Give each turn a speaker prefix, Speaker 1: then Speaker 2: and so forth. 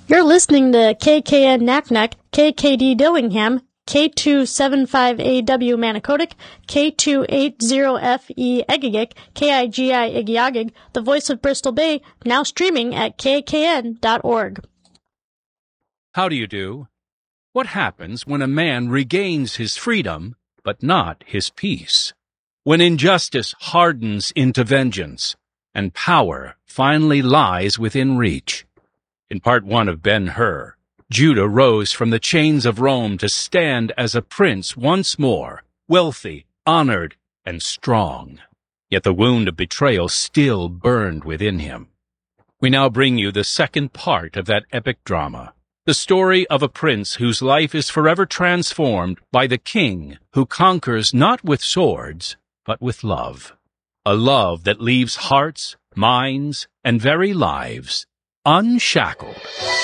Speaker 1: You're listening to KKN Naknek, KKD Dillingham, K275AW Manicodic, K280FE Egegik, KIGI Igiagig, the voice of Bristol Bay, now streaming at kkn.org.
Speaker 2: How do you do? What happens when a man regains his freedom, but not his peace? When injustice hardens into vengeance, and power finally lies within reach? In part 1 of Ben-Hur, Judah rose from the chains of Rome to stand as a prince once more, wealthy, honored, and strong. Yet the wound of betrayal still burned within him. We now bring you the second part of that epic drama, the story of a prince whose life is forever transformed by the king who conquers not with swords, but with love. A love that leaves hearts, minds, and very lives unshackled.